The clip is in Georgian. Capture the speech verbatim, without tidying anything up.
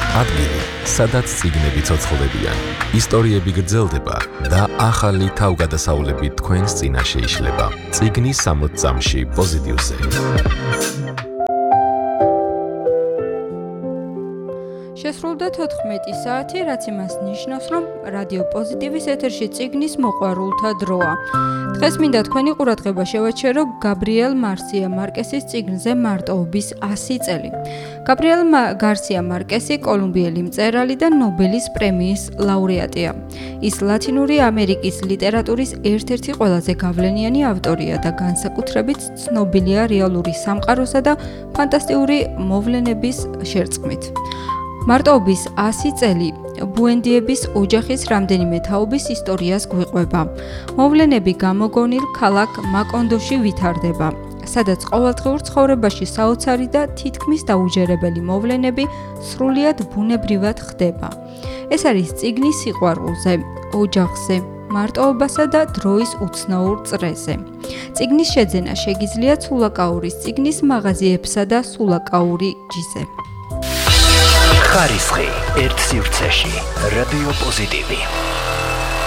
ადგილი, სადაც წიგნები ცოცხლდებიან, ისტორიები გრძელდება და ახალი თავგადასავლები თქვენს წინაშე იშლება. წიგნის სამოც წამში პოზიტივზე. შესრულდა თოთხმეტი საათი, რაც იმას ნიშნავს, რომ რადიო პოზიტივის ეთერში წიგნის მოყვარულთა დროა. დღეს მინდა თქვენი ყურადღება შევაჩერო გაბრიელ მარსია მარკესის წიგნზე მარტოობის ასი წელი. გაბრიელ გარსია მარკესი კოლუმბიელი მწერალი და ნობელის პრემიის ლაურეატია. ის ლათინური ამერიკის ლიტერატურის ერთ-ერთი ყველაზე გავლენიანი ავტორია და განსაკუთრებით ცნობილია რეალური სამყაროსა და ფანტასტიკური მოვლენების შერწყმით. მარტოობის ასი წელი ბუენდიების ოჯახის რამდენიმე თაობის ისტორიას გვიყვება. მოვლენები გამოგონილ ქალაქ მაკონდოში ვითარდება, სადაც ყოველდღიურ ცხოვრებაში საოცარი და თითქმის დაუჯერებელი მოვლენები სრულიად ბუნებრივად ხდება. ეს არის წიგნი სიყვარულზე, ოჯახზე, მარტოობასა და დროის უცნაურ წრეზე. წიგნის შეძენა შეგიძლია სულაკაურის წიგნის მაღაზიებსა და სულაკაური ჯიზე. ხარისხი ერთ სივრცეში, რადიო პოზიტივი.